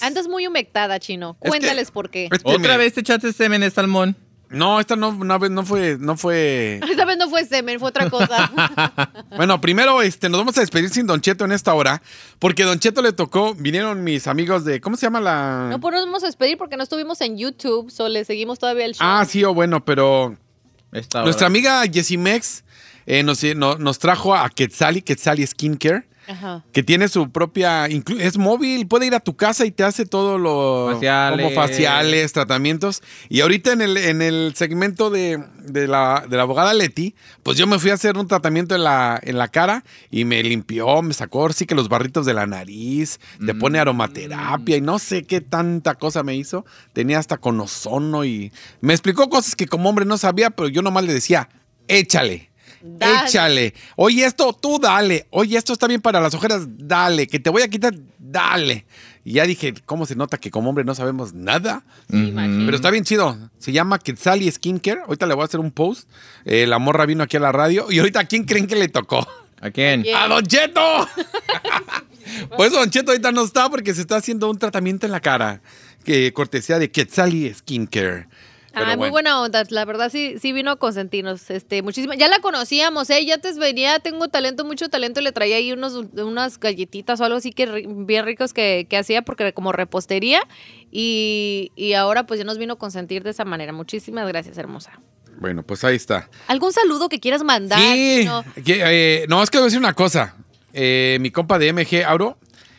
Andas muy humectada, Chino. Cuéntales por qué. ¿Otra vez te echaste semen de salmón? No, esta no fue. Esta vez no fue semen, fue otra cosa. Bueno, primero nos vamos a despedir sin Don Cheto en esta hora, porque Don Cheto le tocó, vinieron mis amigos de, ¿cómo se llama la...? No, pues nos vamos a despedir porque no estuvimos en YouTube, solo le seguimos todavía el show. Ah, sí, bueno, pero nuestra amiga Jessie Mex nos trajo a Quetzali Skincare. Ajá. Que tiene su propia, es móvil, puede ir a tu casa y te hace todo lo como faciales, tratamientos. Y ahorita en el segmento de la abogada Leti, pues yo me fui a hacer un tratamiento en la cara y me limpió, me sacó sí que los barritos de la nariz, te pone aromaterapia y no sé qué tanta cosa me hizo. Tenía hasta con ozono y me explicó cosas que como hombre no sabía, pero yo nomás le decía, échale. Dale. Échale. Oye, esto, tú dale. Oye, esto está bien para las ojeras, dale. Que te voy a quitar, dale. Y ya dije, ¿cómo se nota que como hombre no sabemos nada? Sí, pero está bien chido. Se llama Quetzali Skincare. Ahorita le voy a hacer un post. La morra vino aquí a la radio. Y ahorita, ¿a quién creen que le tocó? ¿A quién? ¡A Don Cheto! Pues Don Cheto ahorita no está porque se está haciendo un tratamiento en la cara. Que cortesía de Quetzali Skincare. Muy buena onda, la verdad sí vino a consentirnos, muchísimo. Ya la conocíamos, ya antes venía, tengo mucho talento, le traía ahí unas galletitas o algo así que bien ricos que hacía porque como repostería y ahora pues ya nos vino a consentir de esa manera. Muchísimas gracias, hermosa. Bueno, pues ahí está. ¿Algún saludo que quieras mandar? Sí, no, es que voy a decir una cosa. Mi compa de MG, Auro,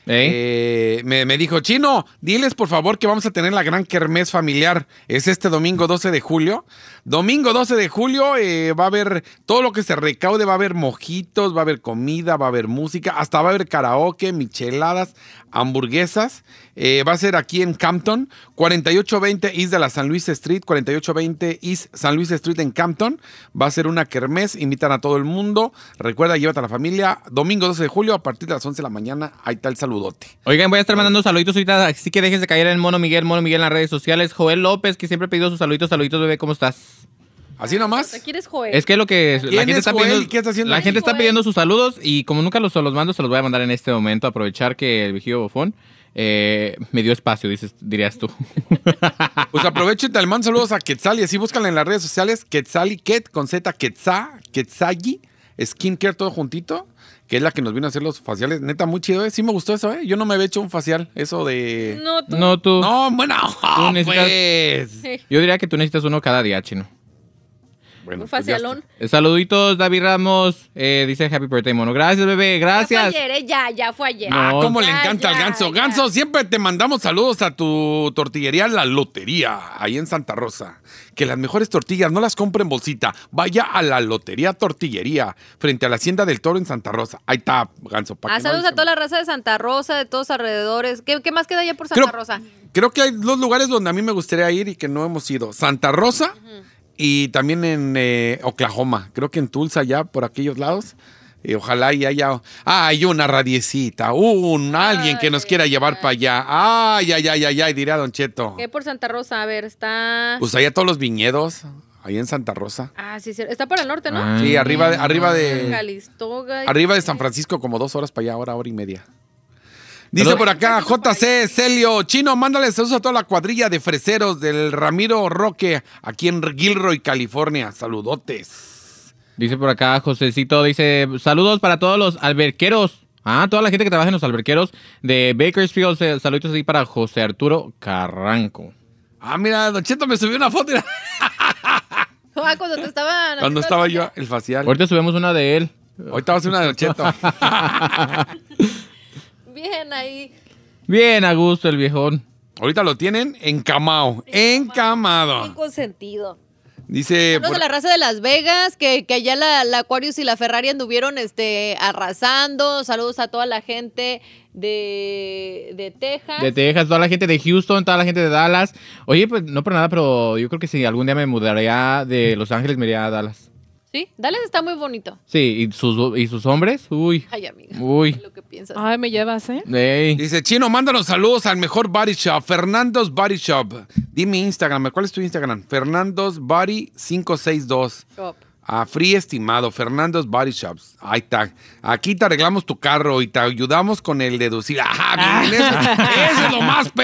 me dijo, Chino, diles por favor que vamos a tener la gran kermés familiar. Es este domingo 12 de julio. Domingo 12 de julio va a haber todo lo que se recaude, va a haber mojitos, va a haber comida, va a haber música, hasta va a haber karaoke, micheladas, hamburguesas. Va a ser aquí en Campton, 4820 East de la San Luis Street, 4820 East San Luis Street en Campton. Va a ser una kermés, invitan a todo el mundo. Recuerda, llévate a la familia. Domingo 12 de julio, a partir de las 11 de la mañana, ahí está el saludote. Oigan, voy a estar mandando saluditos ahorita, así que déjense caer en Mono Miguel en las redes sociales. Joel López, que siempre ha pedido sus saluditos, bebé, ¿cómo estás? ¿Así nomás? ¿Quién es Joel? Es que lo que la gente está pidiendo, ¿Qué está haciendo? La gente está pidiendo sus saludos y como nunca los mando, se los voy a mandar en este momento. Aprovechar que el vigío bofón me dio espacio, dirías tú. Pues aprovecho y te mando saludos a Quetzali, así búscala en las redes sociales, Quetzali, con Z, Quetzali, Skincare, todo juntito, que es la que nos vino a hacer los faciales. Neta, muy chido, Sí me gustó eso, Yo no me había hecho un facial, eso de... No, tú. No, bueno, pues. Yo diría que tú necesitas uno cada día, Chino. Bueno, un facialón. Saluditos, David Ramos. Dice Happy Birthday, Mono. Gracias, bebé, gracias. Ya fue ayer. Cómo le encanta al Ganso. Ganso, siempre te mandamos saludos a tu tortillería La Lotería, ahí en Santa Rosa. Que las mejores tortillas no las compre en bolsita. Vaya a La Lotería Tortillería, frente a la Hacienda del Toro en Santa Rosa. Ahí está, Ganso. Saludos a toda la raza de Santa Rosa, de todos alrededores. ¿Qué más queda allá por Santa Rosa? Creo que hay dos lugares donde a mí me gustaría ir y que no hemos ido. Santa Rosa. Y también en Oklahoma, creo que en Tulsa, ya por aquellos lados. Ojalá y haya hay una radiecita, alguien que nos quiera llevar para allá. Ay, dirá Don Cheto. ¿Qué por Santa Rosa? A ver, está... Pues allá todos los viñedos, ahí en Santa Rosa. Sí, está para el norte, ¿no? Sí, arriba de Calistoga. Arriba de San Francisco, como 2 horas para allá, hora y media. Dice por acá, JC Celio, Chino, mándale saludos a toda la cuadrilla de freseros del Ramiro Roque, aquí en Gilroy, California. Saludotes. Dice por acá, Josecito, dice, saludos para todos los alberqueros. Toda la gente que trabaja en los alberqueros de Bakersfield. Saludos así para José Arturo Carranco. Mira, Don Cheto me subió una foto. Cuando te estaban... Cuando estaba yo, el facial. Ahorita subimos una de él. Ahorita va a ser una de Don Cheto. Bien ahí. Bien a gusto el viejón. Ahorita lo tienen encamado. Encamado. Bien consentido. Dice... de la raza de Las Vegas, que allá la Aquarius y la Ferrari anduvieron arrasando. Saludos a toda la gente de Texas. De Texas, toda la gente de Houston, toda la gente de Dallas. Oye, pues no por nada, pero yo creo que si algún día me mudaría de Los Ángeles, me iría a Dallas. Sí, Dallas está muy bonito. Sí, y sus hombres, uy. Ay, amiga. Uy. Lo que piensas. Ay, me llevas, Ey. Dice, Chino, mándanos saludos al mejor body shop, Fernando's Body Shop. Dime Instagram, ¿cuál es tu Instagram? Fernando's Body 562. Shop. Free estimado, Fernando's Body Shops. Ahí está. Aquí te arreglamos tu carro y te ayudamos con el deducible. Bien, eso es lo más